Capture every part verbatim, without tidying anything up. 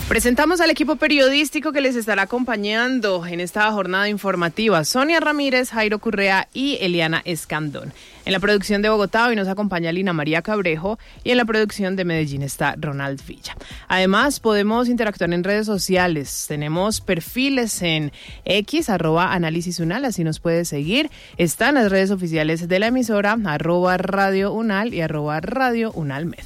Presentamos al equipo periodístico que les estará acompañando en esta jornada informativa: Sonia Ramírez, Jairo Correa y Eliana Escandón. En la producción de Bogotá hoy nos acompaña Lina María Cabrejo y en la producción de Medellín está Ronald Villa. Además, podemos interactuar en redes sociales. Tenemos perfiles en X, arroba Análisis Unal, así nos puede seguir. Están las redes oficiales de la emisora, arroba Radio Unal y arroba Radio Unalmed.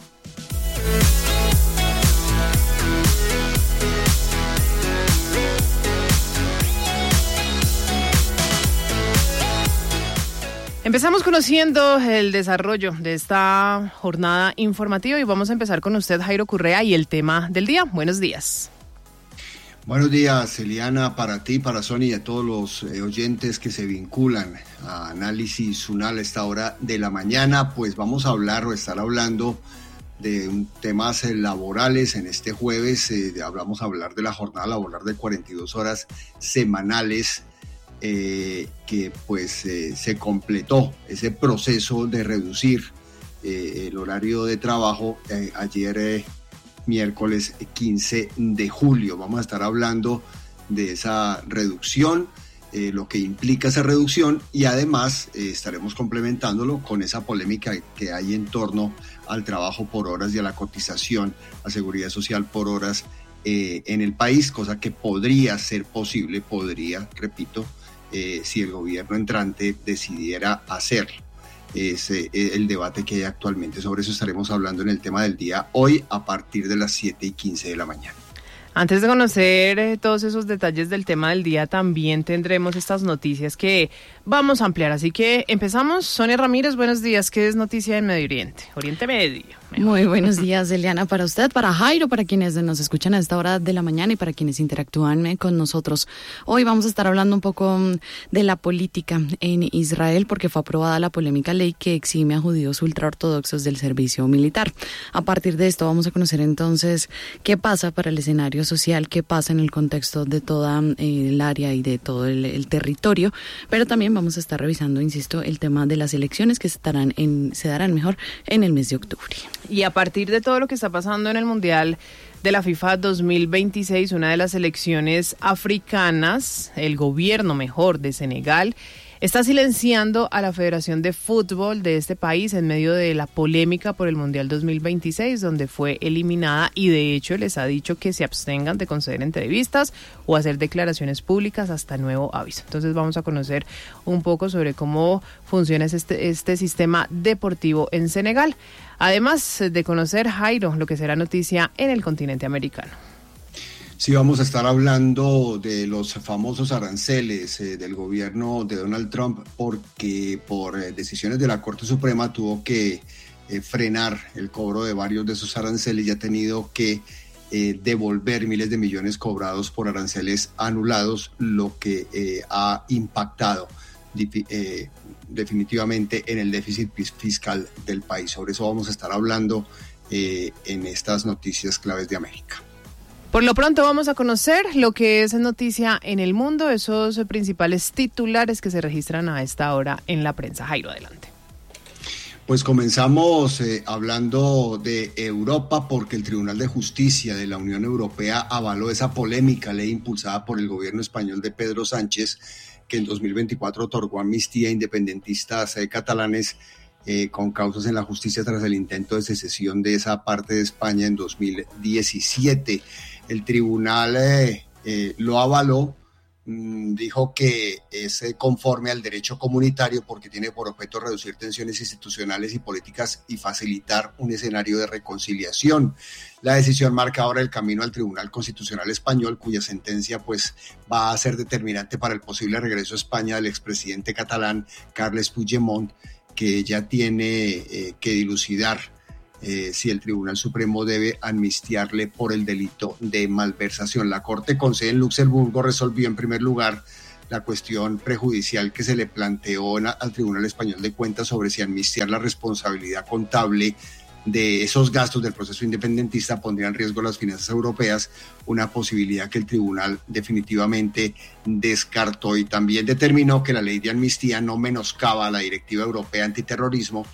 Empezamos conociendo el desarrollo de esta jornada informativa y vamos a empezar con usted, Jairo Correa, y el tema del día. Buenos días. Buenos días, Eliana, para ti, para Sonia y a todos los eh, oyentes que se vinculan a Análisis Unal a esta hora de la mañana. Pues vamos a hablar o estar hablando de un, temas eh, laborales. En este jueves eh, hablamos a hablar de la jornada laboral de cuarenta y dos horas semanales. Eh, que pues eh, se completó ese proceso de reducir eh, el horario de trabajo eh, ayer eh, miércoles quince de julio. Vamos a estar hablando de esa reducción, eh, lo que implica esa reducción, y además eh, estaremos complementándolo con esa polémica que hay en torno al trabajo por horas y a la cotización a seguridad social por horas eh, en el país, cosa que podría ser posible, podría, repito, Eh, si el gobierno entrante decidiera hacerlo. Es eh, el debate que hay actualmente. Sobre eso estaremos hablando en el tema del día hoy a partir de las siete y quince de la mañana. Antes de conocer eh, todos esos detalles del tema del día, también tendremos estas noticias que vamos a ampliar. Así que empezamos. Sonia Ramírez, buenos días. ¿Qué es noticia en Medio Oriente? Oriente Medio. Mejor. Muy buenos días, Eliana, para usted, para Jairo, para quienes nos escuchan a esta hora de la mañana y para quienes interactúan con nosotros. Hoy vamos a estar hablando un poco de la política en Israel, porque fue aprobada la polémica ley que exime a judíos ultraortodoxos del servicio militar. A partir de esto vamos a conocer entonces qué pasa para el escenario social, qué pasa en el contexto de toda eh, el área y de todo el, el territorio, pero también vamos a estar revisando, insisto, el tema de las elecciones que se darán en, se darán mejor en el mes de octubre. Y a partir de todo lo que está pasando en el Mundial de la FIFA dos mil veintiséis, una de las selecciones africanas, el gobierno mejor de Senegal, está silenciando a la Federación de Fútbol de este país en medio de la polémica por el Mundial dos mil veintiséis, donde fue eliminada, y de hecho les ha dicho que se abstengan de conceder entrevistas o hacer declaraciones públicas hasta nuevo aviso. Entonces vamos a conocer un poco sobre cómo funciona este, este sistema deportivo en Senegal. Además de conocer, Jairo, lo que será noticia en el continente americano. Sí, vamos a estar hablando de los famosos aranceles eh, del gobierno de Donald Trump, porque por eh, decisiones de la Corte Suprema tuvo que eh, frenar el cobro de varios de esos aranceles y ha tenido que eh, devolver miles de millones cobrados por aranceles anulados, lo que eh, ha impactado eh, definitivamente en el déficit fiscal del país. Sobre eso vamos a estar hablando eh, en estas noticias claves de América. Por lo pronto vamos a conocer lo que es noticia en el mundo, esos principales titulares que se registran a esta hora en la prensa. Jairo, adelante. Pues comenzamos eh, hablando de Europa, porque el Tribunal de Justicia de la Unión Europea avaló esa polémica ley impulsada por el gobierno español de Pedro Sánchez, que en dos mil veinticuatro otorgó amnistía a independentistas eh, catalanes Eh, con causas en la justicia tras el intento de secesión de esa parte de España en dos mil diecisiete. El tribunal eh, eh, lo avaló, mmm, dijo que es eh, conforme al derecho comunitario porque tiene por objeto reducir tensiones institucionales y políticas y facilitar un escenario de reconciliación. La decisión marca ahora el camino al Tribunal Constitucional Español, cuya sentencia pues va a ser determinante para el posible regreso a España del expresidente catalán Carles Puigdemont, que ya tiene eh, que dilucidar eh, si el Tribunal Supremo debe amnistiarle por el delito de malversación. La Corte con sede en Luxemburgo resolvió en primer lugar la cuestión prejudicial que se le planteó en, al Tribunal Español de Cuentas sobre si amnistiar la responsabilidad contable de esos gastos del proceso independentista pondría en riesgo las finanzas europeas, una posibilidad que el tribunal definitivamente descartó, y también determinó que la ley de amnistía no menoscaba la Directiva Europea Antiterrorismo,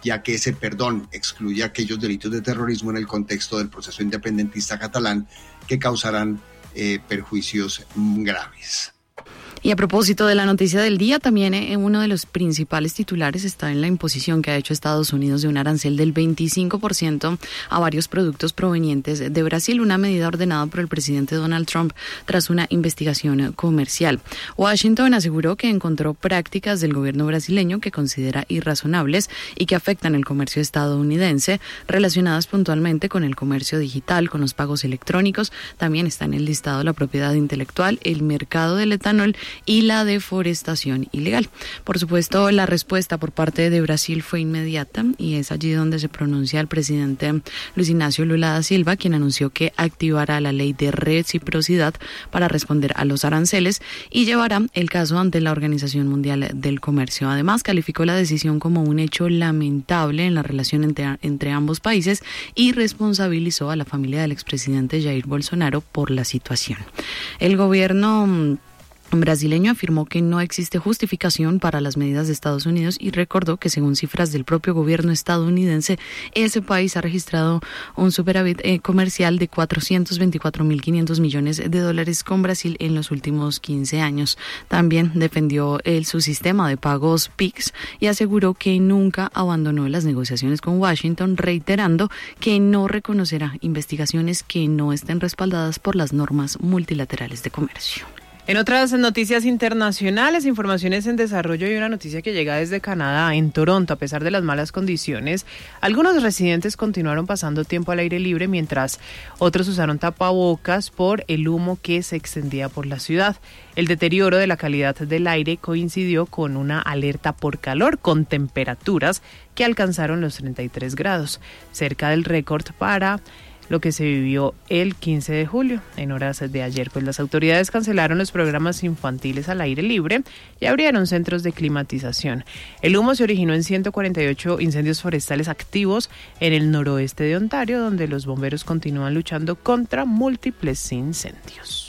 ya que ese perdón excluye aquellos delitos de terrorismo en el contexto del proceso independentista catalán que causarán eh, perjuicios graves. Y a propósito de la noticia del día, también eh, uno de los principales titulares está en la imposición que ha hecho Estados Unidos de un arancel del veinticinco por ciento a varios productos provenientes de Brasil, una medida ordenada por el presidente Donald Trump tras una investigación comercial. Washington aseguró que encontró prácticas del gobierno brasileño que considera irrazonables y que afectan el comercio estadounidense, relacionadas puntualmente con el comercio digital, con los pagos electrónicos. También está en el listado la propiedad intelectual, el mercado del etanol y la deforestación ilegal. Por supuesto, la respuesta por parte de Brasil fue inmediata y es allí donde se pronuncia el presidente Luis Ignacio Lula da Silva, quien anunció que activará la ley de reciprocidad para responder a los aranceles y llevará el caso ante la Organización Mundial del Comercio. Además, calificó la decisión como un hecho lamentable en la relación entre, entre ambos países y responsabilizó a la familia del expresidente Jair Bolsonaro por la situación. El gobierno brasileño afirmó que no existe justificación para las medidas de Estados Unidos y recordó que según cifras del propio gobierno estadounidense, ese país ha registrado un superávit eh, comercial de cuatrocientos veinticuatro mil quinientos millones de dólares con Brasil en los últimos quince años. También defendió el, su sistema de pagos P I X y aseguró que nunca abandonó las negociaciones con Washington, reiterando que no reconocerá investigaciones que no estén respaldadas por las normas multilaterales de comercio. En otras noticias internacionales, informaciones en desarrollo y una noticia que llega desde Canadá. En Toronto, a pesar de las malas condiciones, algunos residentes continuaron pasando tiempo al aire libre mientras otros usaron tapabocas por el humo que se extendía por la ciudad. El deterioro de la calidad del aire coincidió con una alerta por calor con temperaturas que alcanzaron los treinta y tres grados, cerca del récord para lo que se vivió el quince de julio, en horas de ayer. Pues las autoridades cancelaron los programas infantiles al aire libre y abrieron centros de climatización. El humo se originó en ciento cuarenta y ocho incendios forestales activos en el noroeste de Ontario, donde los bomberos continúan luchando contra múltiples incendios.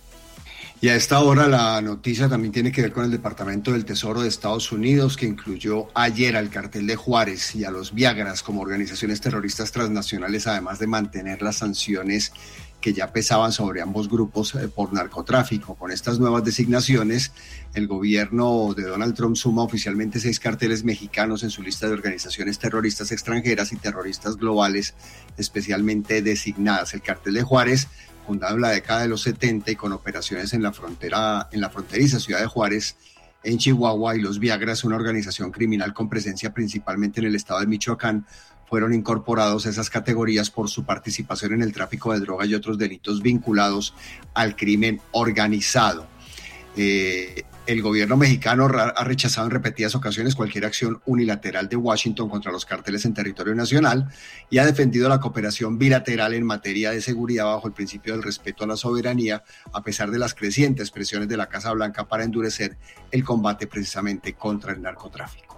Y a esta hora la noticia también tiene que ver con el Departamento del Tesoro de Estados Unidos, que incluyó ayer al cartel de Juárez y a los Viagras como organizaciones terroristas transnacionales, además de mantener las sanciones que ya pesaban sobre ambos grupos eh, por narcotráfico. Con estas nuevas designaciones, el gobierno de Donald Trump suma oficialmente seis carteles mexicanos en su lista de organizaciones terroristas extranjeras y terroristas globales especialmente designadas. El cartel de Juárez, fundado en la década de los setenta y con operaciones en la frontera, en la fronteriza ciudad de Juárez, en Chihuahua, y los Viagras, una organización criminal con presencia principalmente en el estado de Michoacán, fueron incorporados a esas categorías por su participación en el tráfico de droga y otros delitos vinculados al crimen organizado. Eh, el gobierno mexicano ha rechazado en repetidas ocasiones cualquier acción unilateral de Washington contra los cárteles en territorio nacional y ha defendido la cooperación bilateral en materia de seguridad bajo el principio del respeto a la soberanía, a pesar de las crecientes presiones de la Casa Blanca para endurecer el combate precisamente contra el narcotráfico.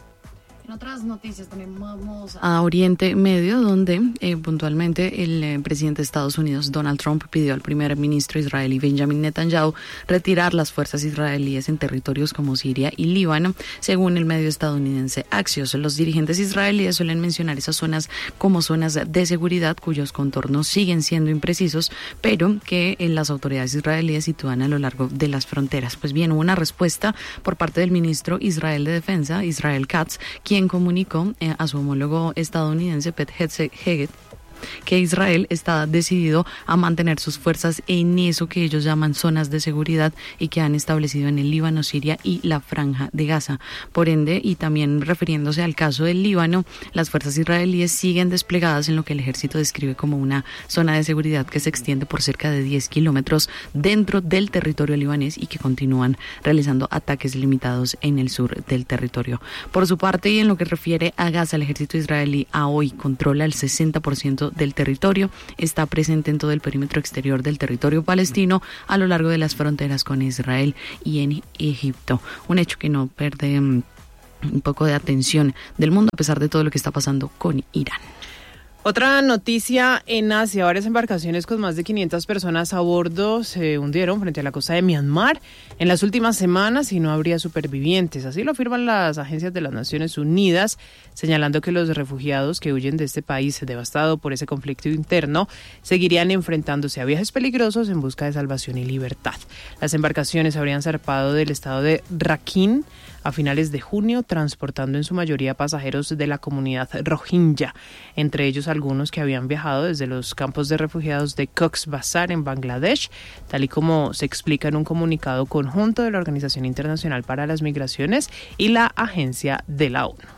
En otras noticias también vamos a Oriente Medio, donde eh, puntualmente el eh, presidente de Estados Unidos, Donald Trump, pidió al primer ministro israelí Benjamin Netanyahu retirar las fuerzas israelíes en territorios como Siria y Líbano, según el medio estadounidense Axios. Los dirigentes israelíes suelen mencionar esas zonas como zonas de seguridad cuyos contornos siguen siendo imprecisos, pero que eh, las autoridades israelíes sitúan a lo largo de las fronteras. Pues bien, hubo una respuesta por parte del ministro Israel de Defensa, Israel Katz, quien quien comunicó eh, a su homólogo estadounidense Pete Hegseth que Israel está decidido a mantener sus fuerzas en eso que ellos llaman zonas de seguridad y que han establecido en el Líbano, Siria y la Franja de Gaza. Por ende, y también refiriéndose al caso del Líbano, las fuerzas israelíes siguen desplegadas en lo que el ejército describe como una zona de seguridad que se extiende por cerca de diez kilómetros dentro del territorio libanés y que continúan realizando ataques limitados en el sur del territorio. Por su parte, y en lo que refiere a Gaza, el ejército israelí a hoy controla el sesenta por ciento del territorio, está presente en todo el perímetro exterior del territorio palestino a lo largo de las fronteras con Israel y en Egipto. Un hecho que no pierde um, un poco de atención del mundo a pesar de todo lo que está pasando con Irán. Otra noticia en Asia, varias embarcaciones con más de quinientas personas a bordo se hundieron frente a la costa de Myanmar en las últimas semanas y no habría supervivientes. Así lo afirman las agencias de las Naciones Unidas, señalando que los refugiados que huyen de este país devastado por ese conflicto interno seguirían enfrentándose a viajes peligrosos en busca de salvación y libertad. Las embarcaciones habrían zarpado del estado de Rakhine a finales de junio, transportando en su mayoría pasajeros de la comunidad rohingya, entre ellos algunos que habían viajado desde los campos de refugiados de Cox's Bazar en Bangladesh, tal y como se explica en un comunicado conjunto de la Organización Internacional para las Migraciones y la Agencia de la ONU.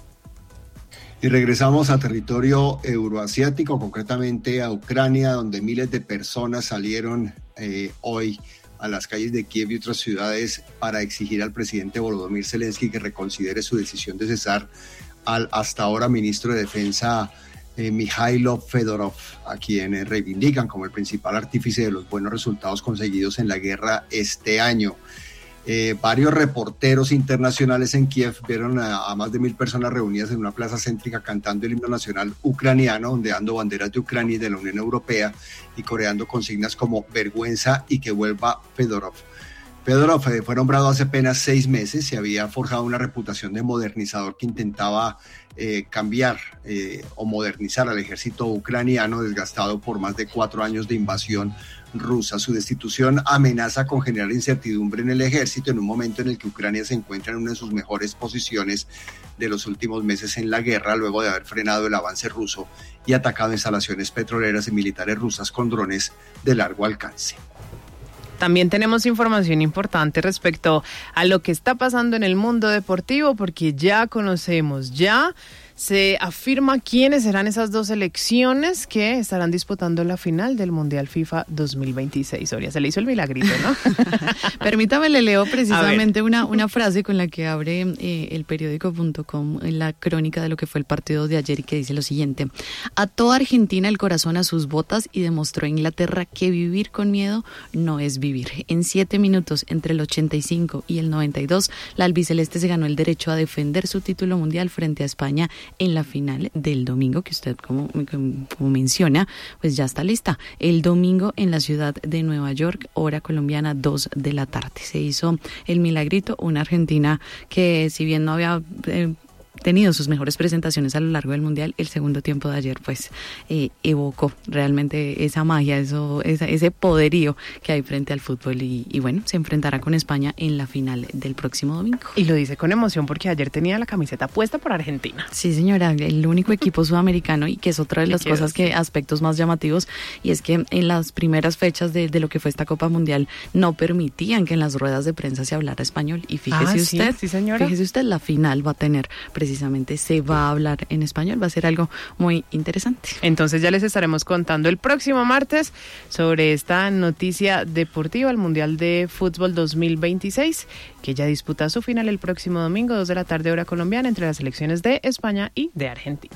Y regresamos a territorio euroasiático, concretamente a Ucrania, donde miles de personas salieron eh, hoy a las calles de Kiev y otras ciudades para exigir al presidente Volodymyr Zelensky que reconsidere su decisión de cesar al hasta ahora ministro de Defensa eh, Mikhailo Fedorov, a quien eh, reivindican como el principal artífice de los buenos resultados conseguidos en la guerra este año. Eh, varios reporteros internacionales en Kiev vieron a, a más de mil personas reunidas en una plaza céntrica cantando el himno nacional ucraniano, ondeando banderas de Ucrania y de la Unión Europea y coreando consignas como vergüenza y que vuelva Fedorov. Fedorov eh, fue nombrado hace apenas seis meses y había forjado una reputación de modernizador que intentaba eh, cambiar eh, o modernizar al ejército ucraniano desgastado por más de cuatro años de invasión rusa. Su destitución amenaza con generar incertidumbre en el ejército en un momento en el que Ucrania se encuentra en una de sus mejores posiciones de los últimos meses en la guerra, luego de haber frenado el avance ruso y atacado instalaciones petroleras y militares rusas con drones de largo alcance. También tenemos información importante respecto a lo que está pasando en el mundo deportivo, porque ya conocemos, ya se afirma quiénes serán esas dos selecciones que estarán disputando la final del Mundial FIFA dos mil veintiséis. Oria, se le hizo el milagrito, ¿no? Permítame, le leo precisamente una, una frase con la que abre eh, el periódico punto com en la crónica de lo que fue el partido de ayer y que dice lo siguiente: ató a Argentina el corazón a sus botas y demostró a Inglaterra que vivir con miedo no es vivir. En siete minutos, entre el ochenta y cinco y el noventa y dos, la albiceleste se ganó el derecho a defender su título mundial frente a España en la final del domingo, que usted como, como menciona, pues ya está lista. El domingo en la ciudad de Nueva York, hora colombiana, dos de la tarde. Se hizo el milagrito, una Argentina que, si bien no había eh, tenido sus mejores presentaciones a lo largo del Mundial, el segundo tiempo de ayer pues eh, evocó realmente esa magia, eso, esa, ese poderío que hay frente al fútbol y, y bueno, se enfrentará con España en la final del próximo domingo. Y lo dice con emoción porque ayer tenía la camiseta puesta por Argentina. Sí, señora, el único equipo sudamericano, y que es otra de las cosas que, aspectos más llamativos, y es que en las primeras fechas de, de lo que fue esta Copa Mundial no permitían que en las ruedas de prensa se hablara español, y fíjese ah, usted, sí, sí, señora. fíjese usted, la final va a tener precisamente, se va a hablar en español, va a ser algo muy interesante. Entonces ya les estaremos contando el próximo martes sobre esta noticia deportiva, el Mundial de Fútbol dos mil veintiséis, que ya disputa su final el próximo domingo, dos de la tarde hora colombiana, entre las selecciones de España y de Argentina.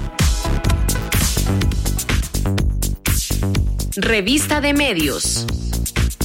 Revista de Medios.